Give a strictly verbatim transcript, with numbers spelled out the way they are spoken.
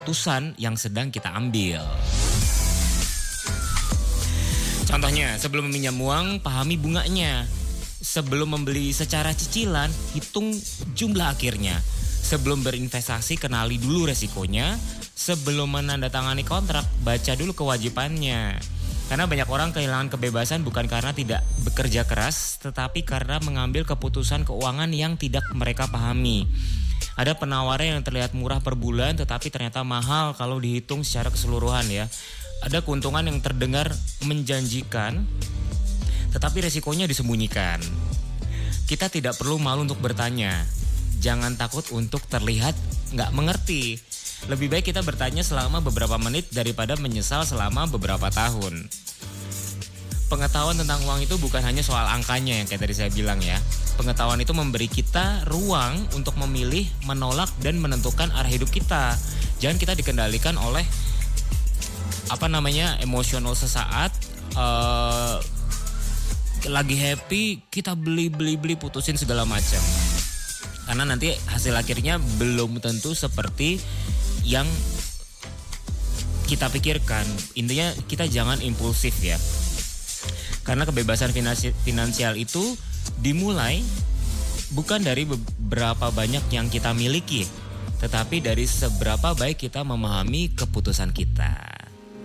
keputusan yang sedang kita ambil. Contohnya, sebelum meminjam uang, pahami bunganya. Sebelum membeli secara cicilan, hitung jumlah akhirnya. Sebelum berinvestasi, kenali dulu resikonya. Sebelum menandatangani kontrak, baca dulu kewajibannya. Karena banyak orang kehilangan kebebasan bukan karena tidak bekerja keras, tetapi karena mengambil keputusan keuangan yang tidak mereka pahami. Ada penawaran yang terlihat murah per bulan, tetapi ternyata mahal kalau dihitung secara keseluruhan ya. Ada keuntungan yang terdengar menjanjikan, tetapi resikonya disembunyikan. Kita tidak perlu malu untuk bertanya. Jangan takut untuk terlihat nggak mengerti. Lebih baik kita bertanya selama beberapa menit daripada menyesal selama beberapa tahun. Pengetahuan tentang uang itu bukan hanya soal angkanya yang kayak tadi saya bilang ya. Pengetahuan itu memberi kita ruang untuk memilih, menolak, dan menentukan arah hidup kita. Jangan kita dikendalikan oleh apa namanya emosional sesaat. Uh, lagi happy kita beli beli beli putusin segala macam. Karena nanti hasil akhirnya belum tentu seperti yang kita pikirkan. Intinya kita jangan impulsif ya. Karena kebebasan finansial itu dimulai bukan dari beberapa banyak yang kita miliki, tetapi dari seberapa baik kita memahami keputusan kita.